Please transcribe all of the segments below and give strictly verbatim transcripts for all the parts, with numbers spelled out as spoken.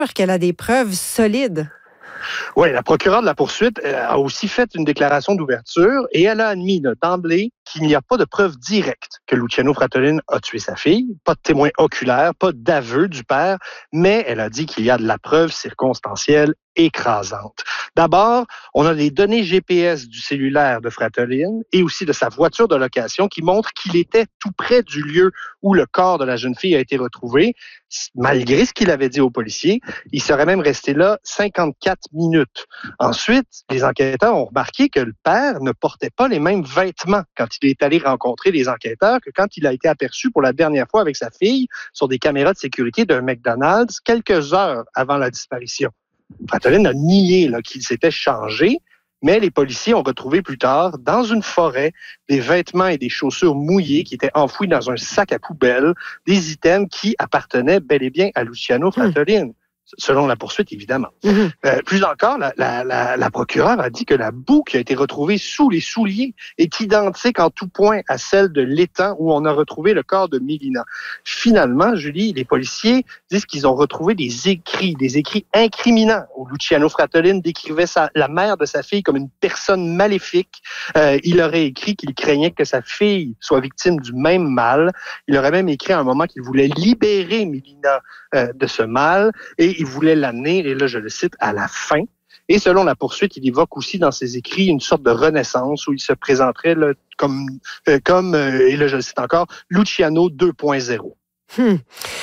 qu'elle a des preuves solides. Oui, la procureure de la poursuite a aussi fait une déclaration d'ouverture et elle a admis d'emblée qu'il n'y a pas de preuve directe que Luciano Fratellin a tué sa fille, pas de témoin oculaire, pas d'aveu du père, mais elle a dit qu'il y a de la preuve circonstancielle écrasante. D'abord, on a les données G P S du cellulaire de Fratellin et aussi de sa voiture de location qui montrent qu'il était tout près du lieu où le corps de la jeune fille a été retrouvé. Malgré ce qu'il avait dit aux policiers, il serait même resté là cinquante-quatre minutes. Ensuite, les enquêteurs ont remarqué que le père ne portait pas les mêmes vêtements quand il est allé rencontrer les enquêteurs que quand il a été aperçu pour la dernière fois avec sa fille sur des caméras de sécurité d'un McDonald's quelques heures avant la disparition. Fratellin a nié là, qu'il s'était changé, mais les policiers ont retrouvé plus tard, dans une forêt, des vêtements et des chaussures mouillées qui étaient enfouis dans un sac à poubelle, des items qui appartenaient bel et bien à Luciano Fratellin. Mmh. Selon la poursuite, évidemment. Mmh. Euh, plus encore, la, la, la, la procureure a dit que la boue qui a été retrouvée sous les souliers est identique en tout point à celle de l'étang où on a retrouvé le corps de Mélina. Finalement, Julie, les policiers disent qu'ils ont retrouvé des écrits, des écrits incriminants où Luciano Fratellin décrivait sa, la mère de sa fille comme une personne maléfique. Euh, il aurait écrit qu'il craignait que sa fille soit victime du même mal. Il aurait même écrit à un moment qu'il voulait libérer Mélina euh, de ce mal et il voulait l'amener, et là je le cite, à la fin. Et selon la poursuite, il évoque aussi dans ses écrits une sorte de renaissance où il se présenterait là, comme, euh, comme euh, et là je le cite encore, Luciano deux point zéro. Hmm.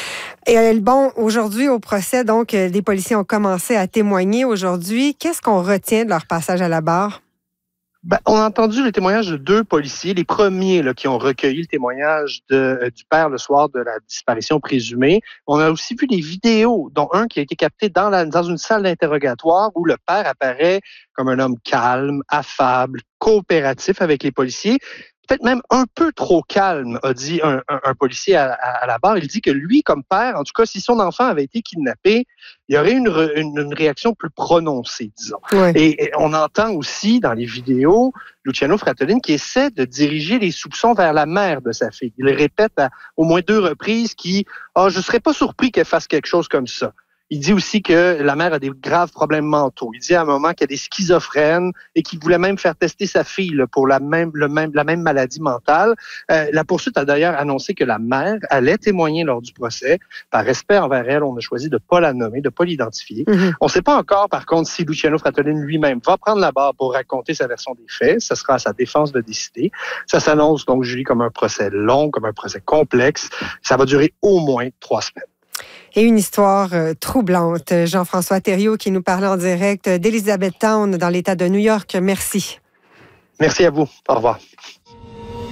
Et bon, aujourd'hui au procès, donc, les policiers ont commencé à témoigner aujourd'hui. Qu'est-ce qu'on retient de leur passage à la barre? Ben, on a entendu le témoignage de deux policiers, les premiers là, qui ont recueilli le témoignage de, euh, du père le soir de la disparition présumée. On a aussi vu des vidéos, dont un qui a été capté dans, la, dans une salle d'interrogatoire où le père apparaît comme un homme calme, affable, coopératif avec les policiers. Peut-être même un peu trop calme, a dit un, un, un policier à, à, à la barre. Il dit que lui, comme père, en tout cas, si son enfant avait été kidnappé, il y aurait une, une, une réaction plus prononcée, disons. Ouais. Et, et on entend aussi dans les vidéos Luciano Fratellin qui essaie de diriger les soupçons vers la mère de sa fille. Il répète à au moins deux reprises qu'il « Ah, je ne serais pas surpris qu'elle fasse quelque chose comme ça ». Il dit aussi que la mère a des graves problèmes mentaux. Il dit à un moment qu'elle est schizophrène et qu'il voulait même faire tester sa fille là, pour la même, le même, la même maladie mentale. Euh, la poursuite a d'ailleurs annoncé que la mère allait témoigner lors du procès. Par respect envers elle, on a choisi de ne pas la nommer, de ne pas l'identifier. Mm-hmm. On ne sait pas encore, par contre, si Luciano Fratellin lui-même va prendre la barre pour raconter sa version des faits. Ce sera à sa défense de décider. Ça s'annonce donc, Julie, comme un procès long, comme un procès complexe. Ça va durer au moins trois semaines. Et une histoire euh, troublante. Jean-François Thériault qui nous parlait en direct d'Elizabethtown dans l'État de New York. Merci. Merci à vous. Au revoir.